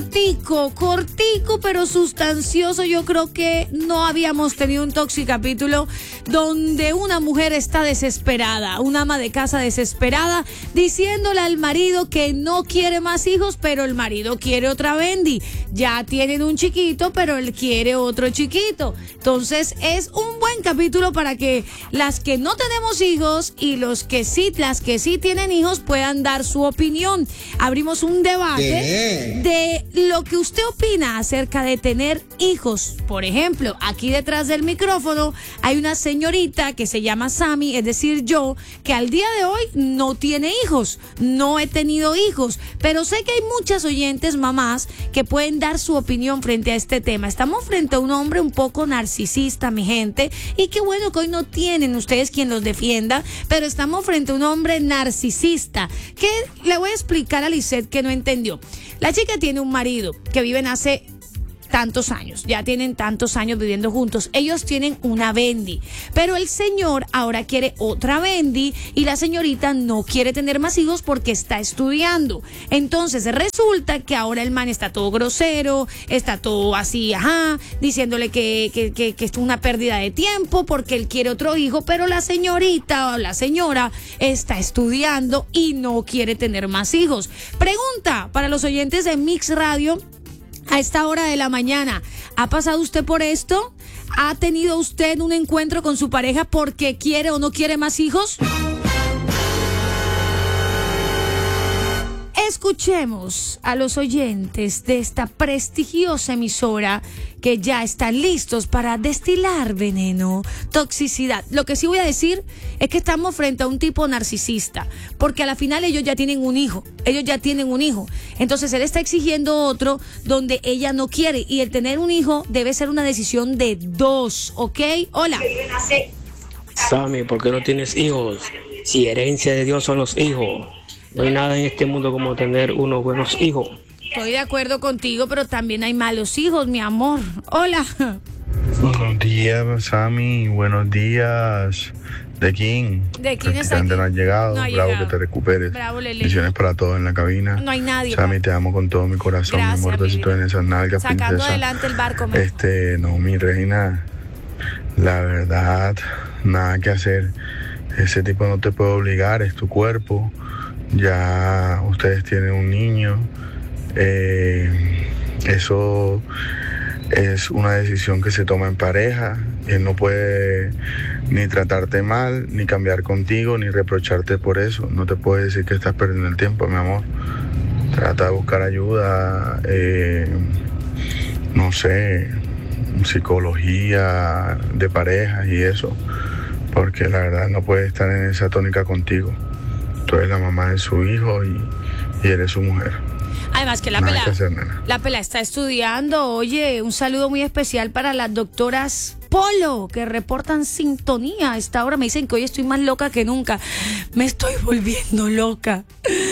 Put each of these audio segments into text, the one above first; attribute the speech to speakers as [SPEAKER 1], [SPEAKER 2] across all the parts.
[SPEAKER 1] cortico, pero sustancioso. Yo creo que no habíamos tenido un Toxicapítulo donde una mujer está desesperada, una ama de casa desesperada, diciéndole al marido que no quiere más hijos, pero el marido quiere otra Bendy. Ya tienen un chiquito, pero él quiere otro chiquito. Entonces es un buen capítulo para que las que no tenemos hijos y las que sí tienen hijos puedan dar su opinión. Abrimos un debate de lo que usted opina acerca de tener hijos. Por ejemplo, aquí detrás del micrófono hay una señorita que se llama Sammy, es decir, yo, que al día de hoy no tiene hijos, no he tenido hijos, pero sé que hay muchas oyentes, mamás, que pueden dar su opinión frente a este tema. Estamos frente a un hombre un poco narcisista, mi gente, y qué bueno que hoy no tienen ustedes quien los defienda, pero estamos frente a un hombre narcisista, que le voy a explicar a Lisette que no entendió. La chica tiene un marido que viven hace tantos años, ya tienen tantos años viviendo juntos. Ellos tienen una Bendy, pero el señor ahora quiere otra Bendy y la señorita no quiere tener más hijos porque está estudiando. Entonces resulta que ahora el man está todo grosero, está todo así, diciéndole que es una pérdida de tiempo porque él quiere otro hijo, pero la señorita o la señora está estudiando y no quiere tener más hijos. Pregunta para los oyentes de Mix Radio a esta hora de la mañana: ¿ha pasado usted por esto? ¿Ha tenido usted un encuentro con su pareja porque quiere o no quiere más hijos? Escuchemos a los oyentes de esta prestigiosa emisora que ya están listos para destilar veneno, toxicidad. Lo que sí voy a decir es que estamos frente a un tipo narcisista, porque a la final ellos ya tienen un hijo, entonces él está exigiendo otro donde ella no quiere, y el tener un hijo debe ser una decisión de dos, ¿ok? Hola.
[SPEAKER 2] Sammy, ¿por qué no tienes hijos? Si herencia de Dios son los hijos. No hay nada en este mundo como tener unos buenos hijos.
[SPEAKER 1] Estoy de acuerdo contigo, pero también hay malos hijos, mi amor. Hola.
[SPEAKER 3] Buenos días, Sammy. Buenos días, The King.
[SPEAKER 1] The King está aquí.
[SPEAKER 3] No has llegado.
[SPEAKER 1] No ha
[SPEAKER 3] Bravo,
[SPEAKER 1] llegado.
[SPEAKER 3] que te recuperes.
[SPEAKER 1] Bravo, Lele.
[SPEAKER 3] Bendiciones para todos en la cabina.
[SPEAKER 1] No hay nadie.
[SPEAKER 3] Sammy, te amo con todo mi corazón.
[SPEAKER 1] Gracias,
[SPEAKER 3] mi amor,
[SPEAKER 1] mi
[SPEAKER 3] besito
[SPEAKER 1] vida.
[SPEAKER 3] en esas nalgas,
[SPEAKER 1] Sacando
[SPEAKER 3] princesa.
[SPEAKER 1] adelante el barco.
[SPEAKER 3] No, mi reina. La verdad, nada que hacer. Ese tipo no te puede obligar, es tu cuerpo. Ya ustedes tienen un niño. Eso es una decisión que se toma en pareja. Él no puede ni tratarte mal, ni cambiar contigo, ni reprocharte por eso. No te puede decir que estás perdiendo el tiempo, mi amor. Trata de buscar ayuda, no sé, psicología de parejas y eso, porque la verdad no puede estar en esa tónica contigo. Tú eres la mamá de su hijo y eres su mujer.
[SPEAKER 1] Además que la pela está estudiando. Oye, un saludo muy especial para las doctoras Polo, que reportan sintonía a esta hora. Me dicen que hoy estoy más loca que nunca. Me estoy volviendo loca.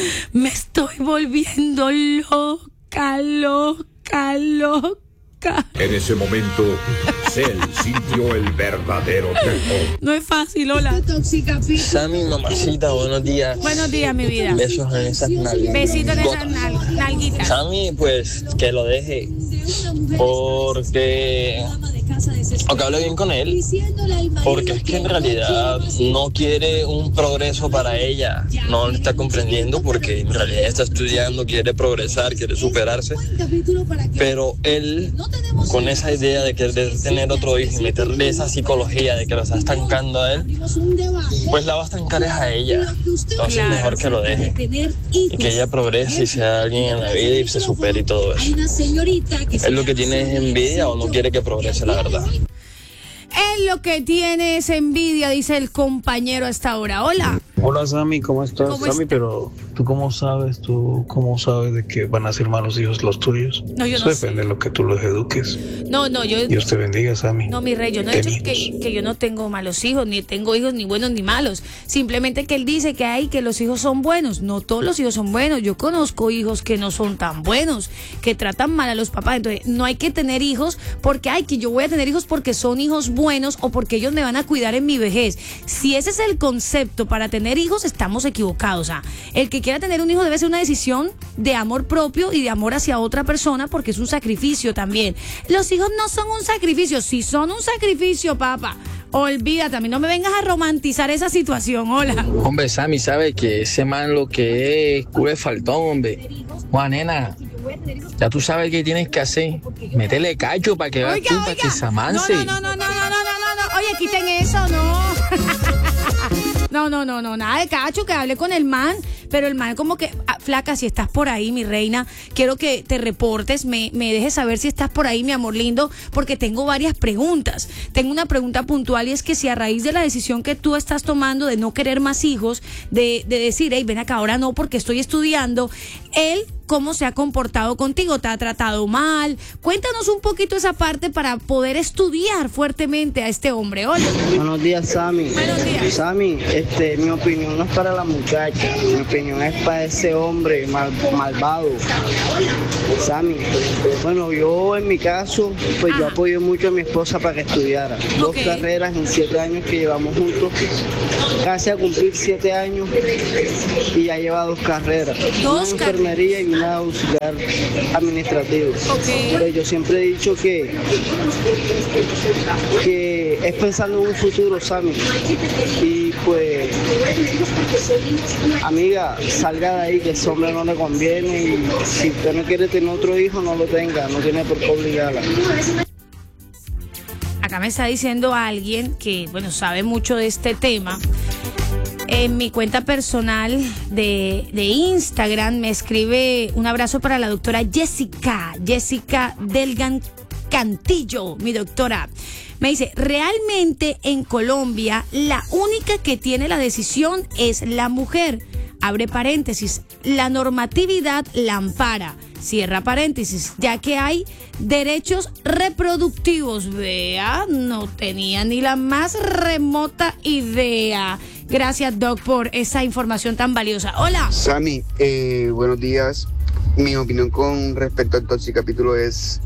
[SPEAKER 1] Loca.
[SPEAKER 4] En ese momento, Cell sintió el verdadero terror.
[SPEAKER 1] No es fácil, hola.
[SPEAKER 5] Sammy, mamacita, buenos días.
[SPEAKER 1] Buenos días, mi vida.
[SPEAKER 5] Besos en esas nalgas.
[SPEAKER 1] Besitos en esas nalguitas.
[SPEAKER 5] Sammy, pues, que lo deje. Porque... o que hable bien con él. Porque es que en realidad no quiere un progreso para ella. No lo está comprendiendo porque en realidad está estudiando, quiere progresar, quiere superarse. Pero él, con esa idea de querer tener otro hijo y meterle esa psicología de que lo está estancando a él, pues la va a estancar es a ella. Entonces es mejor que lo deje y que ella progrese y sea alguien en la vida y se supere y todo eso. ¿Es lo que tiene es envidia o no quiere que progrese, la verdad?
[SPEAKER 1] Él lo que tiene es envidia, dice el compañero a esta hora. Hola.
[SPEAKER 6] Hola, Sammy, ¿cómo estás? Sammy, pero ¿tú cómo sabes de que van a ser malos hijos los tuyos?
[SPEAKER 1] No, yo
[SPEAKER 6] Eso
[SPEAKER 1] no
[SPEAKER 6] depende
[SPEAKER 1] sé.
[SPEAKER 6] de lo que tú los eduques.
[SPEAKER 1] No, yo...
[SPEAKER 6] Dios te bendiga, Sammy.
[SPEAKER 1] No, mi rey, yo no he dicho que yo no tengo malos hijos, ni tengo hijos ni buenos ni malos. Simplemente que él dice que los hijos son buenos. No todos los hijos son buenos. Yo conozco hijos que no son tan buenos, que tratan mal a los papás. Entonces, no hay que tener hijos porque, que yo voy a tener hijos porque son hijos buenos o porque ellos me van a cuidar en mi vejez. Si ese es el concepto para tener tener hijos, estamos equivocados. O sea, el que quiera tener un hijo debe ser una decisión de amor propio y de amor hacia otra persona, porque es un sacrificio también. Los hijos no son un sacrificio, sí son un sacrificio, papá. Olvídate, a mí no me vengas a romantizar esa situación. Hola.
[SPEAKER 7] Hombre, Sammy, sabe que ese man lo que es culo de faltón, hombre. Juan, nena, ya tú sabes qué tienes que hacer. Métele cacho para que veas tú, para que se amance.
[SPEAKER 1] No. Oye, quiten eso, no. No, nada de cacho, que hable con el man, pero el man como que, flaca, si estás por ahí, mi reina, quiero que te reportes, me dejes saber si estás por ahí, mi amor lindo, porque tengo varias preguntas. Tengo una pregunta puntual y es que si a raíz de la decisión que tú estás tomando de no querer más hijos, de decir, hey, ven acá, ahora no porque estoy estudiando, él, ¿cómo se ha comportado contigo? ¿Te ha tratado mal? Cuéntanos un poquito esa parte para poder estudiar fuertemente a este hombre. Hola.
[SPEAKER 8] Buenos días, Sammy.
[SPEAKER 1] Buenos días.
[SPEAKER 8] Sammy, mi opinión no es para la muchacha, mi opinión es para ese hombre malvado. Sammy, bueno, yo en mi caso, pues yo apoyé mucho a mi esposa para que estudiara. 2 carreras en 7 años que llevamos juntos, casi a cumplir 7 años y ya lleva 2 carreras. Una en enfermería y una auxiliar administrativo. Pero yo siempre he dicho que es pensando en un futuro, Sammy. Y pues, amiga, salga de ahí, que ese hombre no le conviene, y si usted no quiere tener otro hijo, no lo tenga, no tiene por qué obligarla.
[SPEAKER 1] Acá me está diciendo alguien que, bueno, sabe mucho de este tema. En mi cuenta personal de Instagram me escribe un abrazo para la doctora Jessica Delgan Cantillo, mi doctora. Me dice, realmente en Colombia la única que tiene la decisión es la mujer. Abre paréntesis, la normatividad la ampara. Cierra paréntesis, ya que hay derechos reproductivos. Vea, no tenía ni la más remota idea. Gracias, Doc, por esa información tan valiosa. Hola.
[SPEAKER 9] Sammy, buenos días. Mi opinión con respecto al capítulo es,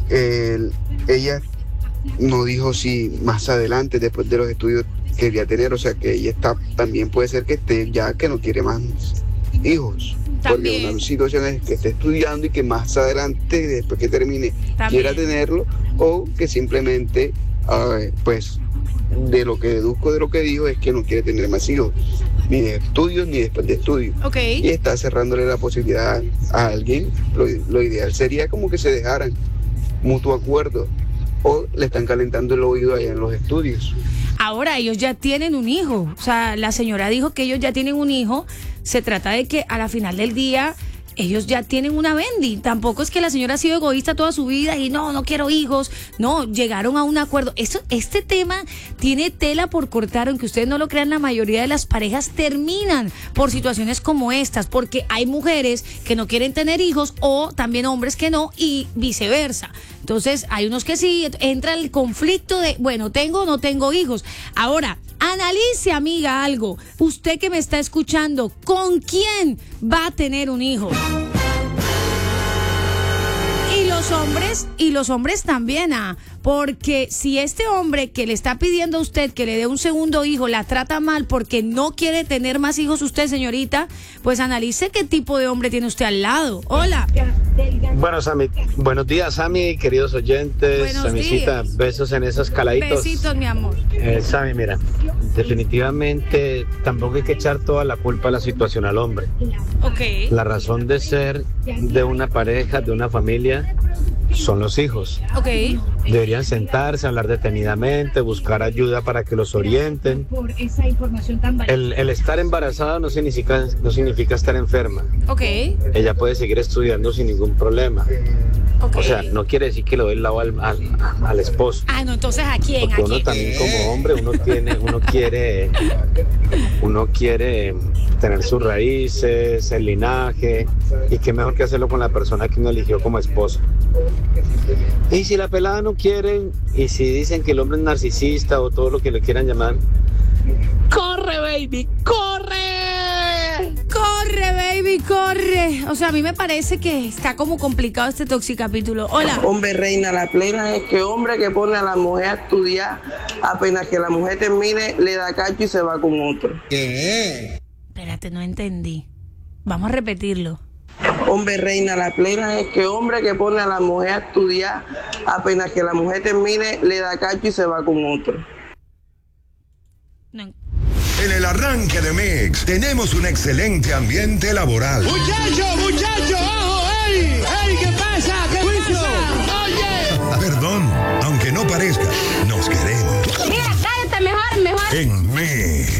[SPEAKER 9] ella no dijo si más adelante, después de los estudios, quería tener, o sea que ella también puede ser que esté ya que no quiere más hijos. También. Porque una situación es que esté estudiando y que más adelante, después que termine, quiera tenerlo, o que simplemente, pues, de lo que deduzco de lo que dijo es que no quiere tener más hijos, ni de estudios ni después de estudios. Y está cerrándole la posibilidad a alguien. Lo ideal sería como que se dejaran mutuo acuerdo, o le están calentando el oído allá en los estudios.
[SPEAKER 1] Ahora ellos ya tienen un hijo, o sea, la señora dijo que ellos ya tienen un hijo. Se trata de que a la final del día ellos ya tienen una bendi. Tampoco es que la señora ha sido egoísta toda su vida y no quiero hijos. No, llegaron a un acuerdo. Este tema tiene tela por cortar, aunque ustedes no lo crean, la mayoría de las parejas terminan por situaciones como estas, porque hay mujeres que no quieren tener hijos o también hombres que no, y viceversa. Entonces hay unos que sí, entra el conflicto de, bueno, tengo o no tengo hijos. Ahora, analice, amiga, algo. Usted que me está escuchando, ¿con quién va a tener un hijo? Y los hombres también, porque si este hombre que le está pidiendo a usted que le dé un segundo hijo la trata mal porque no quiere tener más hijos usted, señorita, pues analice qué tipo de hombre tiene usted al lado. Hola.
[SPEAKER 10] Bueno, Sammy, buenos días, Sammy, queridos oyentes. Samicita, besos en esos caladitos.
[SPEAKER 1] Besitos, mi amor.
[SPEAKER 10] Sammy, mira, definitivamente tampoco hay que echar toda la culpa a la situación al hombre. La razón de ser de una pareja, de una familia, son los hijos. Deberían sentarse, hablar detenidamente, buscar ayuda para que los orienten. El estar embarazada no significa estar enferma. Ella puede seguir estudiando sin ningún problema. O sea, no quiere decir que le doy el lado al esposo.
[SPEAKER 1] No, entonces ¿a quién?
[SPEAKER 10] Porque uno también como hombre, uno quiere tener sus raíces, el linaje, y qué mejor que hacerlo con la persona que uno eligió como esposo. Y si la pelada no quiere, y si dicen que el hombre es narcisista o todo lo que le quieran llamar, ¡corre, baby! ¡Corre!
[SPEAKER 1] ¡Corre, baby! corre. O sea, a mí me parece que está como complicado este toxicapítulo. Hola.
[SPEAKER 11] Hombre, reina, la plena es que hombre que pone a la mujer a estudiar, apenas que la mujer termine, le da cacho y se va con otro.
[SPEAKER 1] ¿Qué? Espérate, no entendí. Vamos a repetirlo.
[SPEAKER 11] Hombre, reina, la plena es que hombre que pone a la mujer a estudiar, apenas que la mujer termine, le da cacho y se va con otro.
[SPEAKER 1] No.
[SPEAKER 12] En el arranque de Mix tenemos un excelente ambiente laboral.
[SPEAKER 13] Muchacho, ojo, ey, ¿qué pasa? ¿Qué pasa? Oye.
[SPEAKER 12] Perdón, aunque no parezca, nos queremos.
[SPEAKER 14] Mira, cállate mejor.
[SPEAKER 12] En Mix.